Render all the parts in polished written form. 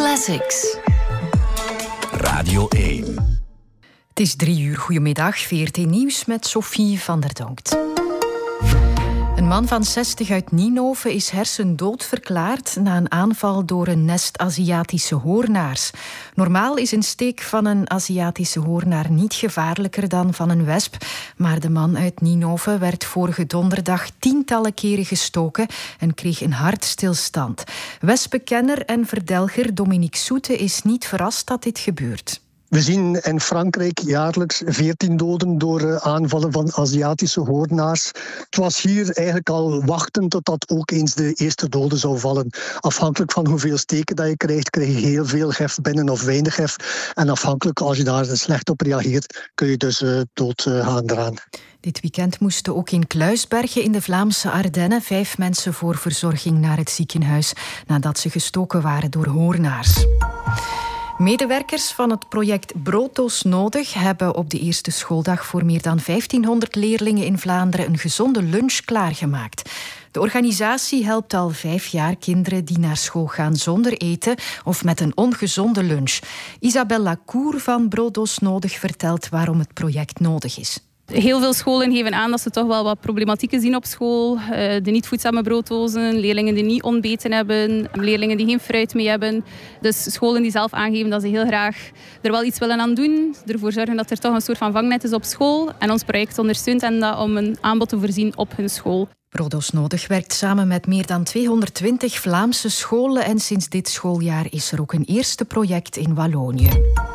Classics. Radio 1. Het is 3:00. Goedemiddag. VRT Nieuws met Sophie van der Donkt. Een man van 60 uit Ninove is hersendood verklaard na een aanval door een nest Aziatische hoornaars. Normaal is een steek van een Aziatische hoornaar niet gevaarlijker dan van een wesp, maar de man uit Ninove werd vorige donderdag tientallen keren gestoken en kreeg een hartstilstand. Wespenkenner en verdelger Dominique Soete is niet verrast dat dit gebeurt. We zien in Frankrijk jaarlijks 14 doden door aanvallen van Aziatische hoornaars. Het was hier eigenlijk al wachten totdat ook eens de eerste doden zou vallen. Afhankelijk van hoeveel steken dat je krijgt, krijg je heel veel gif binnen of weinig gif. En afhankelijk, als je daar slecht op reageert, kun je dus dood gaan eraan. Dit weekend moesten ook in Kluisbergen in de Vlaamse Ardennen 5 mensen voor verzorging naar het ziekenhuis nadat ze gestoken waren door hoornaars. Medewerkers van het project Brooddoos Nodig hebben op de eerste schooldag voor meer dan 1500 leerlingen in Vlaanderen een gezonde lunch klaargemaakt. De organisatie helpt al 5 jaar kinderen die naar school gaan zonder eten of met een ongezonde lunch. Isabelle Lacour van Brooddoos Nodig vertelt waarom het project nodig is. Heel veel scholen geven aan dat ze toch wel wat problematieken zien op school. De niet voedzame brooddozen, leerlingen die niet ontbeten hebben, leerlingen die geen fruit mee hebben. Dus scholen die zelf aangeven dat ze heel graag er wel iets willen aan doen. Ervoor zorgen dat er toch een soort van vangnet is op school. En ons project ondersteunt hen dat om een aanbod te voorzien op hun school. Brooddoos Nodig werkt samen met meer dan 220 Vlaamse scholen en sinds dit schooljaar is er ook een eerste project in Wallonië.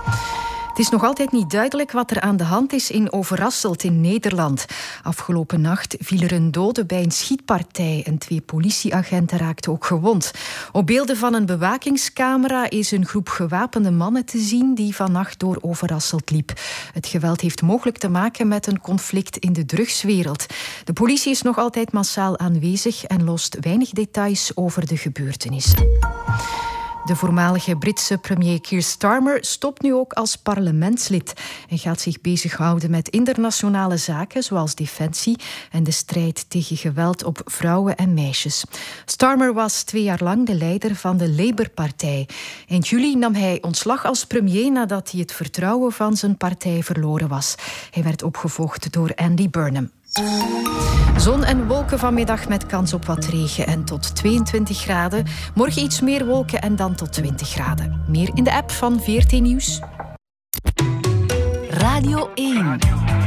Het is nog altijd niet duidelijk wat er aan de hand is in Overasselt in Nederland. Afgelopen nacht viel er een dode bij een schietpartij en 2 politieagenten raakten ook gewond. Op beelden van een bewakingscamera is een groep gewapende mannen te zien die vannacht door Overasselt liep. Het geweld heeft mogelijk te maken met een conflict in de drugswereld. De politie is nog altijd massaal aanwezig en lost weinig details over de gebeurtenissen. De voormalige Britse premier Keir Starmer stopt nu ook als parlementslid en gaat zich bezighouden met internationale zaken zoals defensie en de strijd tegen geweld op vrouwen en meisjes. Starmer was 2 jaar lang de leider van de Labour-partij. Eind juli nam hij ontslag als premier nadat hij het vertrouwen van zijn partij verloren was. Hij werd opgevolgd door Andy Burnham. Zon en wolken vanmiddag met kans op wat regen en tot 22 graden. Morgen iets meer wolken en dan tot 20 graden. Meer in de app van VRT Nieuws. Radio 1.